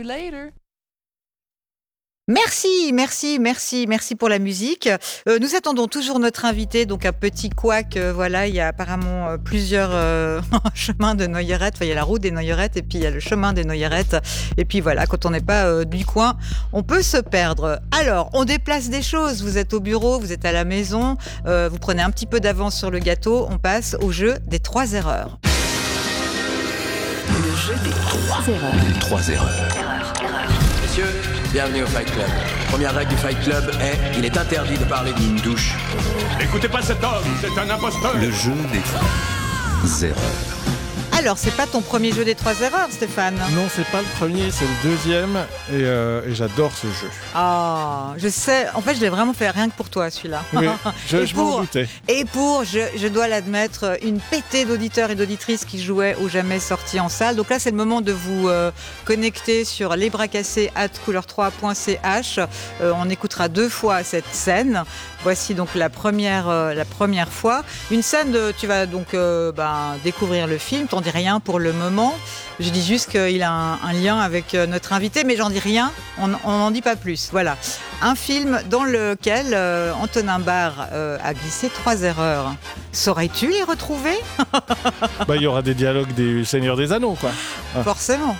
you later. Merci pour la musique. Nous attendons toujours notre invité, donc un petit couac. Voilà, il y a apparemment plusieurs chemins de Noyerette. Enfin, il y a la route des Noyerettes et puis il y a le chemin des Noyerettes. Et puis voilà, quand on n'est pas du coin, on peut se perdre. Alors, on déplace des choses. Vous êtes au bureau, vous êtes à la maison, vous prenez un petit peu d'avance sur le gâteau. On passe au jeu des 3 erreurs. Le jeu des 3 erreurs. Les 3 erreurs. Messieurs, bienvenue au Fight Club. Première règle du Fight Club est il est interdit de parler d'une douche. N'écoutez pas cet homme, c'est un imposteur. Le jeu des 3 erreurs. Alors, c'est pas ton premier jeu des 3 erreurs, Stéphane? Non, c'est pas le premier, c'est le deuxième. Et j'adore ce jeu. Ah, je sais. En fait, je l'ai vraiment fait rien que pour toi, celui-là. Oui, je m'en doutais. Et pour, je dois l'admettre, une pétée d'auditeurs et d'auditrices qui jouaient au jamais sorti en salle. Donc là, c'est le moment de vous connecter sur lesbrascassés@couleur3.ch. On écoutera 2 fois cette scène. Voici donc la première fois. Une scène, tu vas donc découvrir le film. T'en dis rien pour le moment. Je dis juste qu'il a un lien avec notre invité, mais j'en dis rien. On n'en dit pas plus. Voilà. Un film dans lequel Antonin Barre a glissé 3 erreurs. Saurais-tu les retrouver? Il y aura des dialogues des Seigneurs des Anneaux, quoi. Forcément.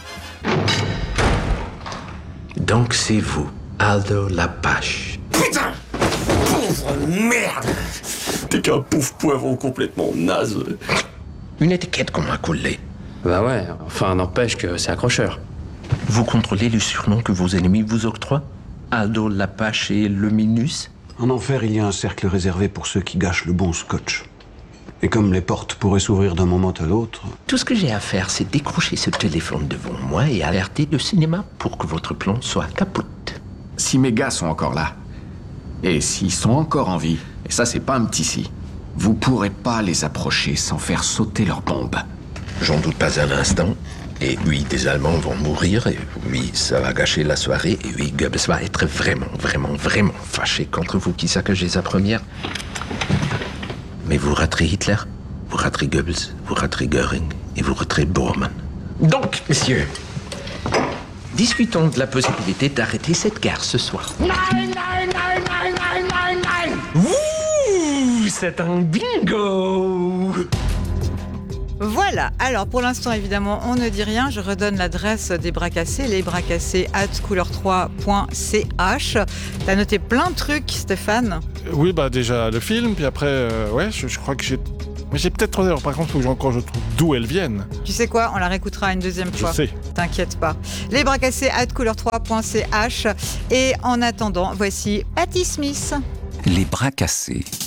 Donc c'est vous, Aldo Lapache. Putain! Pauvre merde! T'es qu'un pouf poivron complètement naze. Une étiquette qu'on m'a collée. Bah ouais, enfin n'empêche que c'est accrocheur. Vous contrôlez le surnom que vos ennemis vous octroient? Aldo Lapache et Luminus? En enfer, il y a un cercle réservé pour ceux qui gâchent le bon scotch. Et comme les portes pourraient s'ouvrir d'un moment à l'autre... Tout ce que j'ai à faire, c'est décrocher ce téléphone devant moi et alerter le cinéma pour que votre plan soit capote. Si mes gars sont encore là, et s'ils sont encore en vie, et ça c'est pas un petit si, vous pourrez pas les approcher sans faire sauter leurs bombes. J'en doute pas un instant. Et oui, des Allemands vont mourir, et oui, ça va gâcher la soirée, et oui, Goebbels va être vraiment fâché contre vous qui saccagez sa première. Mais vous raterez Hitler, vous raterez Goebbels, vous raterez Göring, et vous raterez Bormann. Donc, messieurs, discutons de la possibilité d'arrêter cette guerre ce soir. Nein. Ouh, c'est un bingo. Voilà, alors pour l'instant évidemment on ne dit rien, je redonne l'adresse des bras cassés, lesbrascassés@couleur3.ch. T'as noté plein de trucs, Stéphane? Oui, déjà le film, puis après, je crois que j'ai peut-être 3 erreurs, par contre, faut que je trouve d'où elles viennent. Tu sais quoi, on la réécoutera une deuxième fois. Je sais. T'inquiète pas. Lesbrascassés@couleur3.ch. Et en attendant, voici Patti Smith. Les bras cassés.